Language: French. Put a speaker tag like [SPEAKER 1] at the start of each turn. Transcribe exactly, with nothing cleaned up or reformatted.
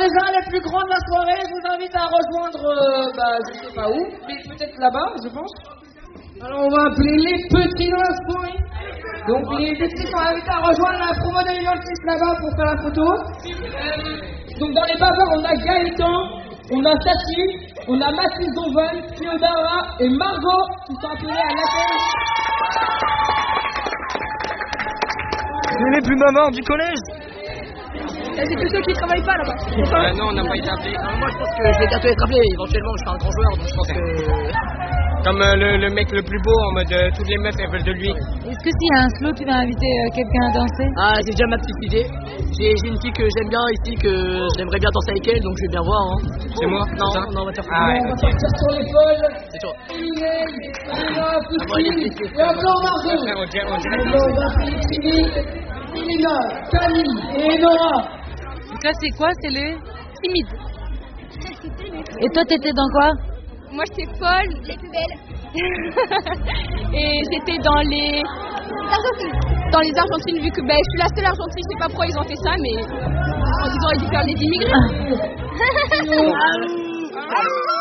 [SPEAKER 1] déjà, les plus grands de la soirée, je vous invite à rejoindre, euh, bah, je sais pas où, mais peut-être là-bas, je pense. Alors, on va appeler les petits dans la soirée. Donc, les petits sont invités à rejoindre la promo deux mille vingt-six là-bas pour faire la photo. Euh, donc, dans les bavards, on a Gaëtan, on a Tati, on a Mathilde Donvan, Theodora et Margot qui sont appelés à l'accueil.
[SPEAKER 2] C'est les plus mamans du collège.
[SPEAKER 3] C'est tous ceux qui travaillent pas là-bas.
[SPEAKER 2] Euh, non, on n'a pas été appelés.
[SPEAKER 4] Alors moi je pense que je vais bientôt être appelé, éventuellement je serai un grand joueur, donc je pense que...
[SPEAKER 2] Comme euh, le, le mec le plus beau, en mode euh, toutes les meufs elles veulent de lui.
[SPEAKER 5] Est-ce que s'il y a un slow, tu vas inviter euh, quelqu'un à danser?
[SPEAKER 4] Ah, c'est déjà ma petite idée. J'ai j'ai une fille que j'aime bien ici, que j'aimerais bien danser avec elle, donc je vais bien voir. Hein.
[SPEAKER 2] C'est moi?
[SPEAKER 4] Non,
[SPEAKER 2] ça
[SPEAKER 4] non, on va faire
[SPEAKER 2] Ah ouais,
[SPEAKER 1] On va
[SPEAKER 2] ok.
[SPEAKER 1] partir sur l'épaule.
[SPEAKER 4] C'est toi.
[SPEAKER 1] Elena,
[SPEAKER 4] Ah, bon, il est
[SPEAKER 1] Poutine,
[SPEAKER 4] fixé.
[SPEAKER 1] et encore Margot.
[SPEAKER 2] Frère, on dirait, on dirait
[SPEAKER 1] On va appeler Philippe, Elena, Camille et Nora.
[SPEAKER 5] Donc là, c'est quoi? C'est les timides. Et toi, t'étais dans quoi?
[SPEAKER 3] Moi j'étais folle, les plus belles. Et j'étais dans les Argentines. Dans les Argentines, vu que ben, je suis la seule Argentine, je sais pas pourquoi ils ont fait ça, mais ils auraient dû faire les immigrés.
[SPEAKER 5] Ah.